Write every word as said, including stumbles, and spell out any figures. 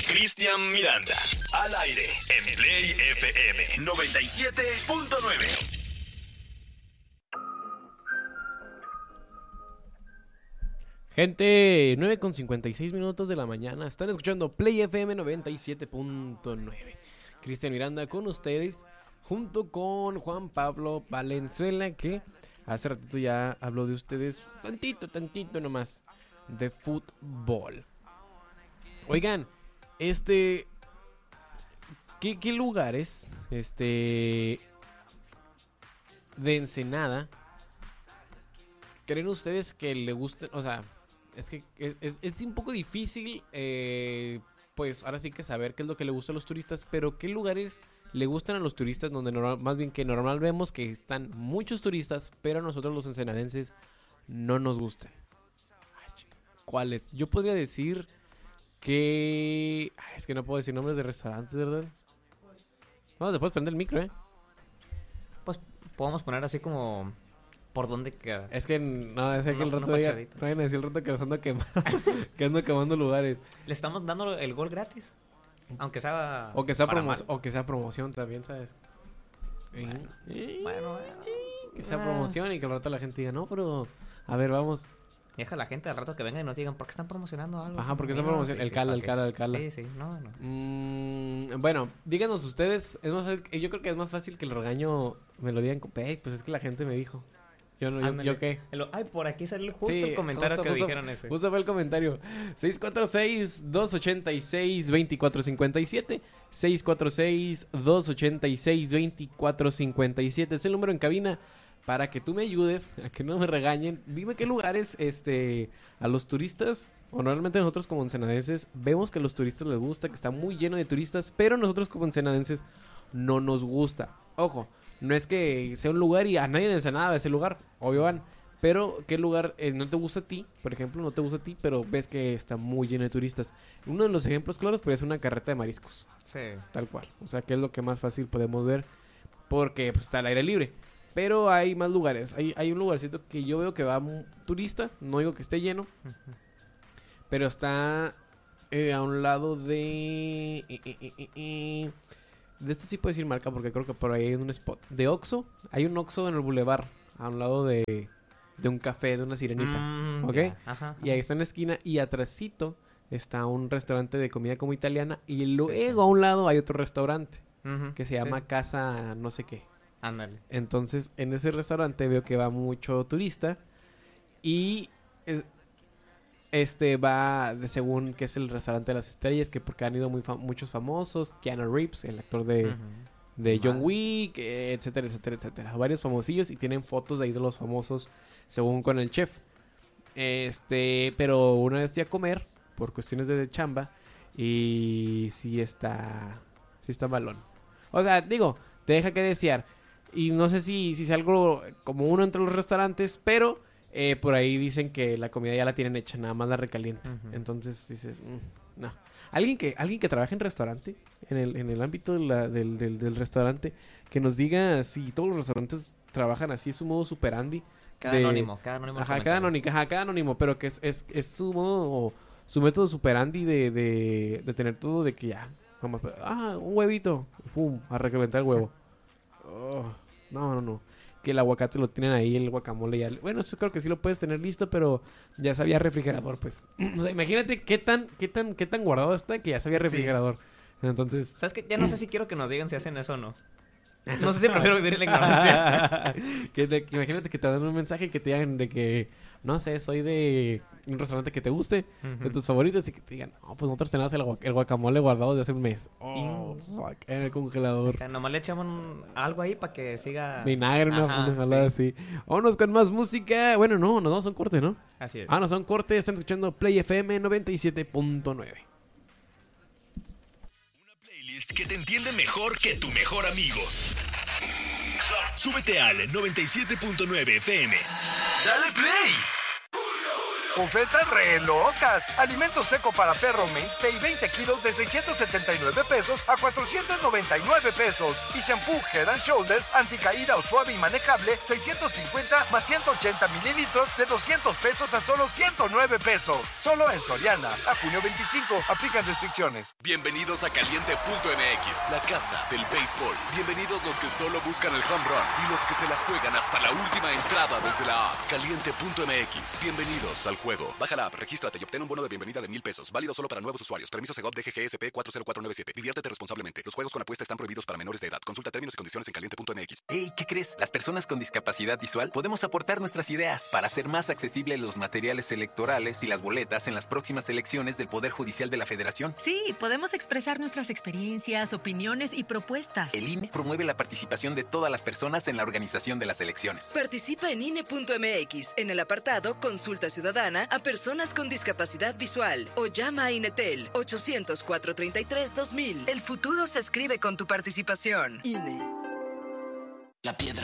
Cristian Miranda, al aire en Play F M noventa y siete punto nueve. Gente, nueve con cincuenta y seis minutos de la mañana. Están escuchando Play F M noventa y siete punto nueve. Cristian Miranda con ustedes, junto con Juan Pablo Valenzuela, que hace ratito ya habló de ustedes, tantito, tantito nomás, de fútbol. Oigan, este, ¿qué, qué lugares, este, de Ensenada creen ustedes que le gusten? O sea, es que es, es, es un poco difícil, eh, pues ahora sí que saber qué es lo que le gusta a los turistas, pero qué lugares le gustan a los turistas, donde normal, más bien que normal vemos que están muchos turistas, pero a nosotros los ensenadenses no nos gustan. ¿Cuáles? Yo podría decir que... Ay, es que no puedo decir nombres de restaurantes, ¿verdad? No, después prender el micro, ¿eh? Pues podemos poner así como... ¿Por dónde queda? Es que no, es que el rato diga, no vayan a decir el rato que ando quemando, que ando quemando lugares. Le estamos dando el gol gratis. Aunque sea... O que sea, promo- o que sea promoción también, ¿sabes? Bueno, eh, bueno, bueno. Que sea promoción y que al rato la gente diga, no, pero... A ver, vamos. Deja a la gente al rato que venga y nos digan, ¿por qué están promocionando algo? Ajá, porque sí, están no, promocionando. sí, El sí, cala, el qué? cala, el cala. Sí, sí, no, no. Mm, bueno, díganos ustedes. Es más fácil, yo creo que es más fácil que el regaño me lo digan. Hey, pues es que la gente me dijo. Yo no, yo, ¿yo qué? El, ay, por aquí salió justo Sí, el comentario justo, que justo, dijeron ese. Justo fue el comentario. seis cuatro seis, dos ocho seis, dos cuatro cinco siete. seis cuatro seis, dos ocho seis, dos cuatro cinco siete. Es el número en cabina para que tú me ayudes, a que no me regañen. Dime qué lugares este a los turistas, o normalmente nosotros como ensenadenses, vemos que a los turistas les gusta, que está muy lleno de turistas, pero nosotros como ensenadenses no nos gusta. Ojo, no es que sea un lugar y a nadie de Ensenada va a ese lugar, obvio van. Pero, ¿qué lugar eh, no te gusta a ti? Por ejemplo, no te gusta a ti, pero ves que está muy lleno de turistas. Uno de los ejemplos claros podría ser una carreta de mariscos. Sí. Tal cual. O sea, que es lo que más fácil podemos ver, porque pues, está al aire libre. Pero hay más lugares. Hay, hay un lugarcito que yo veo que va un turista, no digo que esté lleno, uh-huh. pero está eh, a un lado de... Eh, eh, eh, eh, eh. De esto sí puedo decir marca porque creo que por ahí hay un spot. De Oxxo. Hay un Oxxo en el Boulevard. A un lado de, de un café, de una sirenita. Mm, ¿Ok? Yeah. Ajá, ajá. Y ahí está en la esquina. Y atrásito está un restaurante de comida como italiana. Y luego sí, sí. a un lado hay otro restaurante. Uh-huh, que se llama sí. Casa no sé qué. Ándale. Entonces en ese restaurante veo que va mucho turista. Y... Eh, Este va de según que es el restaurante de las estrellas, que porque han ido muy fam- muchos famosos, Keanu Reeves, el actor de, uh-huh. de John Wick, etcétera, etcétera, etcétera. Varios famosillos y tienen fotos de ahí de los famosos según con el chef. Este, pero una vez fui a comer por cuestiones de chamba y sí está, sí está malón. O sea, digo, te deja que desear. Y no sé si, si es algo como uno entre los restaurantes, pero... Eh, por ahí dicen que la comida ya la tienen hecha, nada más la recalientan. Uh-huh. Entonces dices, mmm, no. Alguien que alguien que trabaje en restaurante, en el en el ámbito de la, del, del, del restaurante, que nos diga si todos los restaurantes trabajan así, es su modo superandi. Cada de, anónimo, cada anónimo. Ajá, cada anónimo, ajá, cada anónimo, pero que es, es, es su modo, o su método superandi de, de, de tener todo de que ya, vamos, ah, un huevito, fum, a recalentar el huevo. Oh, no, no, no. Que el aguacate lo tienen ahí, el guacamole ya... Bueno, eso creo que sí lo puedes tener listo, pero ya sabía refrigerador, pues. O sea, imagínate qué tan, qué tan, qué tan guardado está que ya sabía refrigerador. Sí. Entonces... ¿Sabes qué? Ya no sé si quiero que nos digan si hacen eso o no. No sé si prefiero vivir en la ignorancia. que te, que imagínate que te dan un mensaje que te digan de que... No sé, soy de un restaurante que te guste, uh-huh. de tus favoritos, y que te digan, no, pues nosotros tenemos el, el guacamole guardado de hace un mes. Oh, fuck, en el congelador. O sea, nomás le echamos un, algo ahí para que siga... Vinagre, una, una salada sí. así. Vámonos con más música. Bueno, no, no, no, son cortes, ¿no? Así es. Ah, no, son cortes. Están escuchando Play F M noventa y siete punto nueve. Una playlist que te entiende mejor que tu mejor amigo. Súbete al noventa y siete punto nueve F M. ¡Dale play! Ofertas re locas. Alimento seco para perro Mainstay veinte kilos de seiscientos setenta y nueve pesos a cuatrocientos noventa y nueve pesos. Y shampoo Head and Shoulders anticaída o suave y manejable seiscientos cincuenta más ciento ochenta mililitros de doscientos pesos a solo ciento nueve pesos. Solo en Soriana. A junio veinticinco. Aplican restricciones. Bienvenidos a Caliente punto M X, la casa del béisbol. Bienvenidos los que solo buscan el home run y los que se la juegan hasta la última entrada desde la app. Caliente punto M X. Bienvenidos al juego. Baja la app, regístrate y obtén un bono de bienvenida de mil pesos. Válido solo para nuevos usuarios. Permiso Segov D G G S P cuatro cero cuatro nueve siete. Diviértete responsablemente. Los juegos con apuesta están prohibidos para menores de edad. Consulta términos y condiciones en caliente punto M X. Hey, ¿qué crees? Las personas con discapacidad visual podemos aportar nuestras ideas para hacer más accesibles los materiales electorales y las boletas en las próximas elecciones del Poder Judicial de la Federación. Sí, podemos expresar nuestras experiencias, opiniones y propuestas. El I N E promueve la participación de todas las personas en la organización de las elecciones. Participa en I N E punto M X en el apartado Consulta Ciudadana a personas con discapacidad visual o llama a INETEL ochocientos, cuatrocientos treinta y tres, dos mil. El futuro se escribe con tu participación. I N E. La piedra